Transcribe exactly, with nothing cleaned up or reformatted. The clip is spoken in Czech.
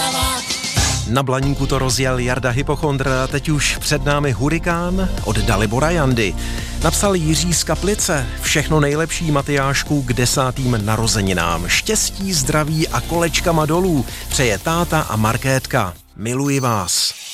Na Blaníku to rozjel Jarda Hypochondr a teď už před námi hurikán od Dalibora Jandy. Napsal Jiří z Kaplice: všechno nejlepší, Matyášku, k desátým narozeninám. Štěstí, zdraví a kolečkama dolů přeje táta a Markétka. Miluji vás.